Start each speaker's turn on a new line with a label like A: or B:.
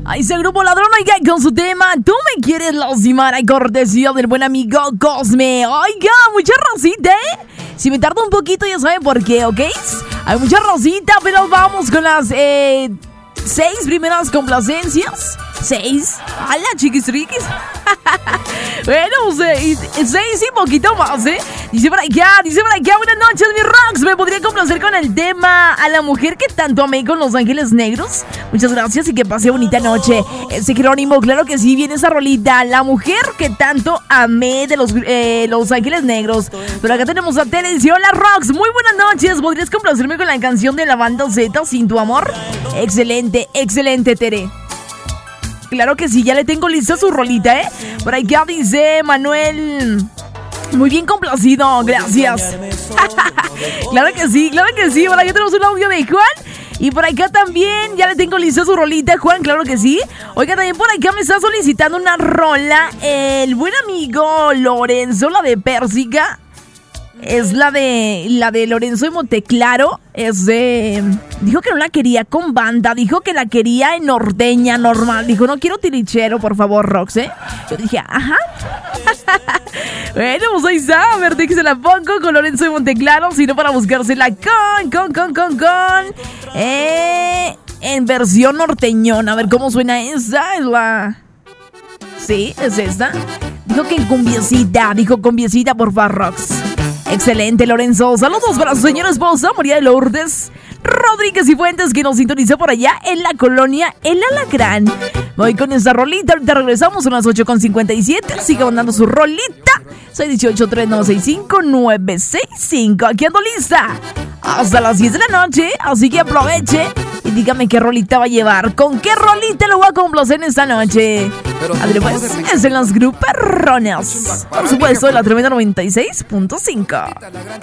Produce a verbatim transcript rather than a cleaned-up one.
A: Ahí está el grupo Ladrón, oiga, con su tema Tú me quieres lastimar, hay cortesía del buen amigo Cosme. Oiga, mucha rosita, ¿eh? Si me tardo un poquito ya saben por qué, ¿ok? Hay mucha rosita, pero vamos con las eh, seis primeras complacencias. Seis. ¡Hala, chiquis riquis! Bueno, seis, seis y poquito más, ¿eh? Dice por acá, dice por acá, buenas noches, mi Rox. ¿Me podría complacer con el tema A la mujer que tanto amé con Los Ángeles Negros? Muchas gracias y que pase bonita noche. Ese Jerónimo, claro que sí, viene esa rolita. La mujer que tanto amé de los, eh, los Ángeles Negros. Pero acá tenemos a Tere. Dice, hola, Rox, muy buenas noches. ¿Podrías complacerme con la canción de la banda Z, Sin tu amor? Excelente, excelente, Tere. Claro que sí, ya le tengo lista su rolita, ¿eh? Por acá dice Manuel, muy bien complacido, gracias. Claro que sí, claro que sí. Por acá tenemos un audio de Juan. Y por acá también ya le tengo lista su rolita, Juan, claro que sí. Oiga, también por acá me está solicitando una rola el buen amigo Lorenzo, la de Pérsica. Es la de la de Lorenzo de Monteclaro. Es de... Dijo que no la quería con banda. Dijo que la quería en norteña, normal. Dijo, no quiero tirichero, por favor, Rox, ¿eh? Yo dije, ajá. Bueno, pues ahí está. A ver, de que se la pongo con Lorenzo de Monteclaro. Sino para buscársela con, con, con, con, con... Eh... En versión norteñona. A ver cómo suena esa. Es la... Sí, es esta. Dijo que en cumbiecita. Dijo cumbiecita, por favor, Rox. Excelente, Lorenzo. Saludos para su señora esposa, María de Lourdes Rodríguez y Fuentes, que nos sintonizó por allá en la colonia El Alacrán. Voy con esta rolita. Ahorita regresamos a las ocho con cincuenta y siete. Siga mandando su rolita. seis uno ocho, tres nueve seis cinco, nueve seis cinco. Aquí ando lista hasta las diez de la noche. Así que aproveche y dígame qué rolita va a llevar. ¿Con qué rolita lo voy a complacer en esta noche? Adri, pues, es en los gruperrones. Por supuesto, de la tremenda noventa y seis punto cinco.